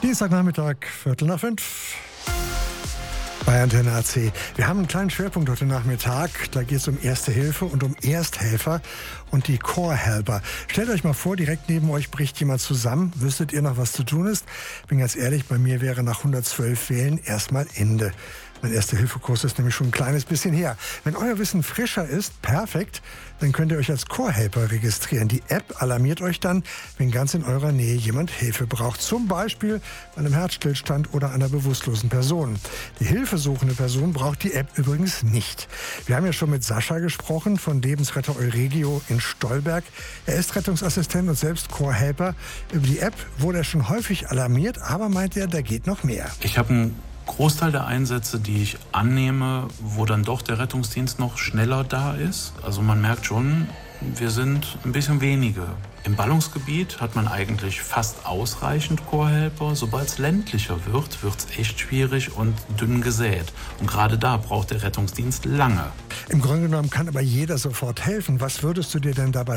Dienstagnachmittag, 4:45. Bei Antenne AC. Wir haben einen kleinen Schwerpunkt heute Nachmittag. Da geht es um Erste Hilfe und um Ersthelfer und die Core Helper. Stellt euch mal vor, direkt neben euch bricht jemand zusammen. Wüsstet ihr noch, was zu tun ist? Bin ganz ehrlich, bei mir wäre nach 112 Wählen erstmal Ende. Mein Erste-Hilfe-Kurs ist nämlich schon ein kleines bisschen her. Wenn euer Wissen frischer ist, perfekt, dann könnt ihr euch als Core-Helper registrieren. Die App alarmiert euch dann, wenn ganz in eurer Nähe jemand Hilfe braucht. Zum Beispiel bei einem Herzstillstand oder einer bewusstlosen Person. Die hilfesuchende Person braucht die App übrigens nicht. Wir haben ja schon mit Sascha gesprochen von Lebensretter Euregio in Stolberg. Er ist Rettungsassistent und selbst Core-Helper. Über die App wurde er schon häufig alarmiert, aber meint er, da geht noch mehr. Ich habe einen Großteil der Einsätze, die ich annehme, wo dann doch der Rettungsdienst noch schneller da ist. Also man merkt schon, wir sind ein bisschen wenige. Im Ballungsgebiet hat man eigentlich fast ausreichend Core-Helper. Sobald es ländlicher wird, wird es echt schwierig und dünn gesät. Und gerade da braucht der Rettungsdienst lange. Im Grunde genommen kann aber jeder sofort helfen. Was würdest du dir denn dabei